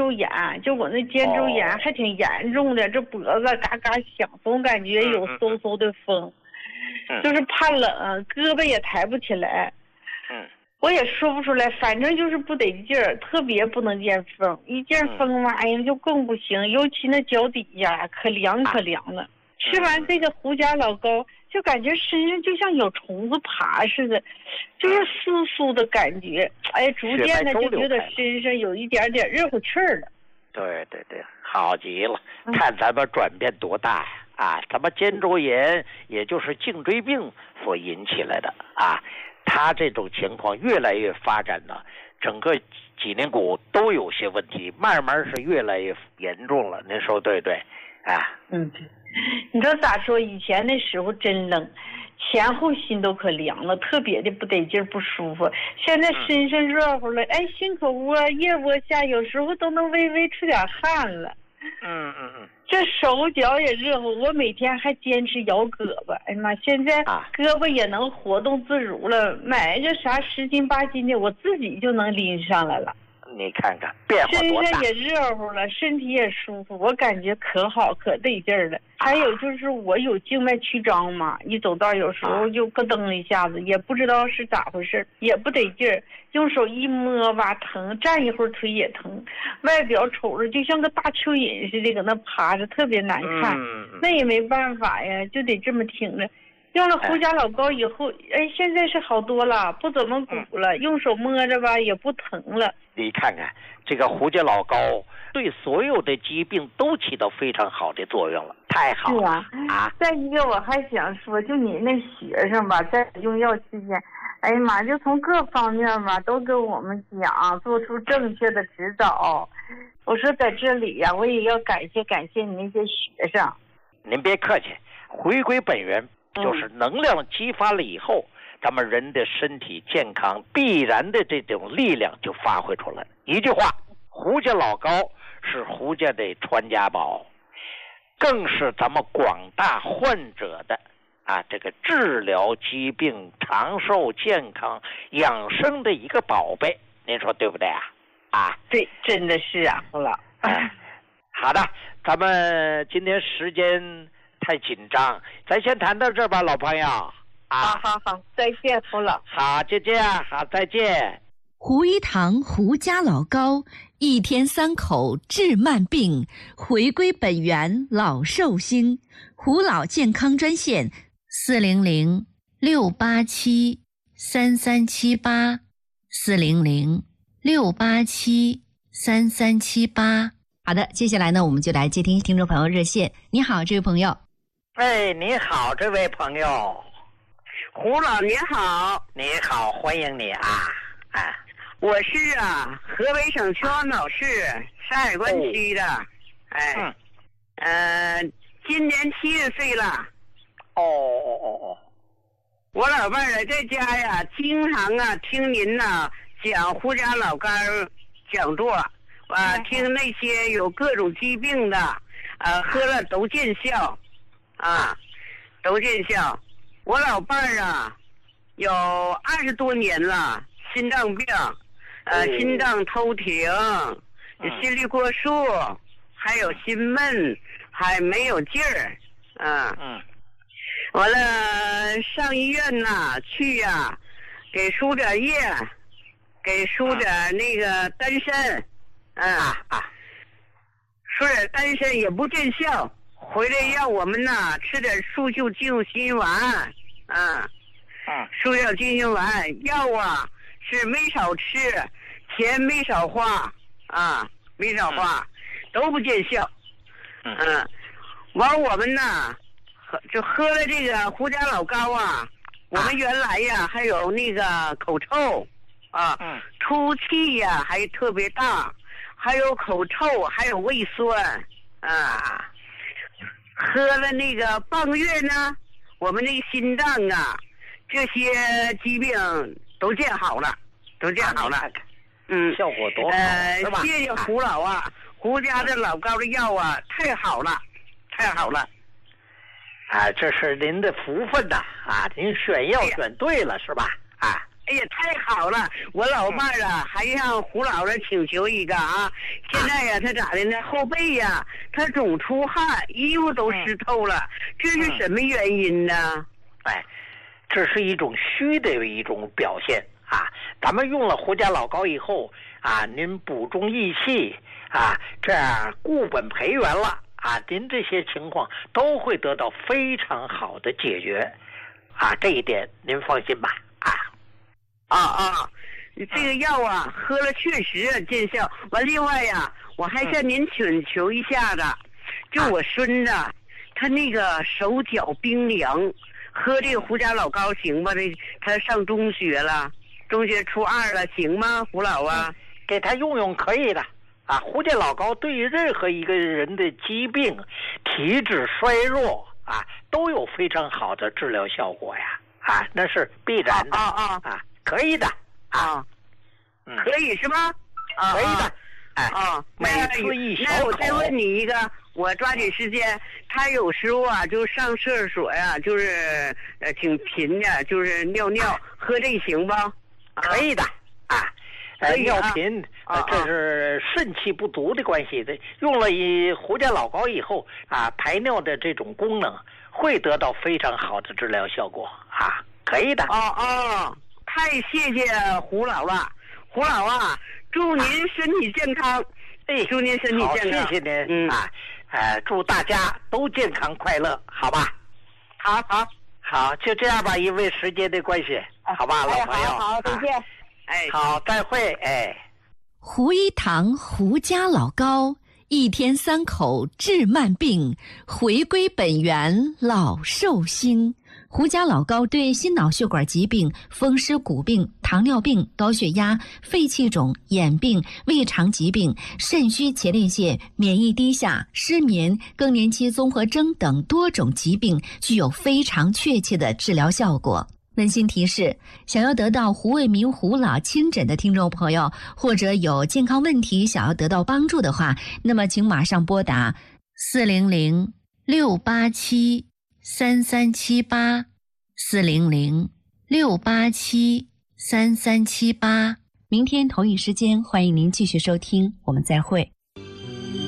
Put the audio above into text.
周炎，就我那肩周炎还挺严重的，这脖子嘎嘎响，总感觉有嗖嗖的风，就是怕冷，胳膊也抬不起来。我也说不出来，反正就是不得劲儿，特别不能见风，一见风嘛，哎呀就更不行，尤其那脚底下可凉可凉了。吃完这个胡家老膏，就感觉身上就像有虫子爬似的，就是酥酥的感觉，哎，逐渐的就觉得身上有一点点热乎气儿了。 对对对，好极了，看咱们转变多大呀！咱们肩周炎也就是颈椎病所引起来的啊。他这种情况越来越发展呢，整个脊梁骨都有些问题，慢慢是越来越严重了。您说对不对？ 对。你说咋说？以前那时候真冷，前后心都可凉了，特别的不得劲不舒服。现在身上热乎了，哎，心口窝、腋窝下有时候都能微微出点汗了。这手脚也热乎，我每天还坚持摇胳膊。哎呀妈，现在胳膊也能活动自如了，买一个啥10斤8斤的，我自己就能拎上来了。 你看看变化多大， 身上也热乎了，身体也舒服，我感觉可好可得劲儿了。还有就是我有静脉曲张嘛，一走道有时候就咯噔一下子，也不知道是咋回事，也不得劲儿，用手一摸吧疼，站一会儿腿也疼，外表瞅着就像个大蚯蚓似的搁那趴着，特别难看。那也没办法呀，就得这么挺着。用了胡家老膏以后，哎，现在是好多了，不怎么鼓了，用手摸着吧也不疼了。 你看看这个胡家老膏对所有的疾病都起到非常好的作用了，太好了。 再一个我还想说，就你那学生吧，在用药期间，哎呀妈，就从各方面吧都跟我们讲，做出正确的指导。我说在这里呀，我也要感谢你那些学生。 您别客气，回归本源。就是能量激发了以后，咱们人的身体健康必然的这种力量就发挥出来了。一句话，胡家老膏是胡家的传家宝，更是咱们广大患者的这个治疗疾病、长寿健康、养生的一个宝贝。您说对不对啊？ 对，真的是胡老。 好的，咱们今天时间太紧张，咱先谈到这儿吧，老朋友。 好，再见，胡老。 好，就这样，好，再见。 胡一堂胡家老膏，1天3口治慢病，回归本源老寿星。胡老健康专线400-687-3378，400-687-3378。好的，接下来呢，我们就来接听众朋友热线。你好，这位朋友。 哎，你好，这位朋友。 胡老你好。 你好，欢迎你我是河北省秦皇岛市山海关区的。今年70岁了。我老伴儿在家呀，经常听您讲胡家老膏讲座，听那些有各种疾病的，喝了都见效，都见效。我老伴儿有20多年了，心脏病，心脏偷停，心率过速，还有心闷，还没有劲儿，完了上医院去给输点液，给输点那个丹参，输点丹参也不见效，回来让我们吃点速效救心丸，速效救心丸药是没少吃，钱没少花，没少花，都不见效，完我们就喝了这个胡家老膏我们原来还有那个口臭出气还特别大，还有口臭，还有胃酸喝了那个半个月呢，我们那个心脏这些疾病都见好了，都见好了。 效果多好，是吧？ 谢谢胡老胡家的老膏的药太好了，太好了。 这是您的福分呐！您选药选对了，是吧？ 哎呀，太好了！我老伴儿啊，还向胡老师请求一个啊。现在呀，他咋的呢？后背呀，他总出汗，衣服都湿透了，这是什么原因呢？ 哎，这是一种虚的一种表现啊。咱们用了胡家老膏以后啊，您补中益气啊，这样固本培元了啊，您这些情况都会得到非常好的解决啊，这一点您放心吧啊。 这个药啊，喝了确实见效。完，另外呀，我还向您请求一下子，就我孙子，他那个手脚冰凉，喝这个胡家老膏行吗？他上中学了，中学初2了，行吗？胡老啊， 给他用用可以的啊。胡家老膏对于任何一个人的疾病、体质衰弱啊，都有非常好的治疗效果呀啊，那是必然的啊，可以的啊， 可以是吗？ 可以的。每次一小口。 那我再问你一个，我抓紧时间。他有时候啊，就上厕所呀，就是挺频的，就是尿尿，喝这行不？ 可以的啊。尿频这是肾气不足的关系的。用了胡家老膏以后啊，排尿的这种功能会得到非常好的治疗效果啊，可以的。 太谢谢胡老了，胡老啊，祝您身体健康。祝您身体健康。 好，谢谢您祝大家都健康快乐，好吧？好，就这样吧，因为时间的关系，好吧，老朋友。 好，再见。 好，再会。 胡一堂胡家老膏，1天3口治慢病，回归本源老寿星。胡家老膏对心脑血管疾病、风湿骨病、糖尿病、高血压、肺气肿、眼病、胃肠疾病、肾虚前列腺、免疫低下、失眠、更年期综合征等多种疾病具有非常确切的治疗效果。温馨提示：想要得到胡卫民胡老亲诊的听众朋友，或者有健康问题想要得到帮助的话，那么请马上拨打400-687-3378，400-687-3378。明天同一时间，欢迎您继续收听，我们再会。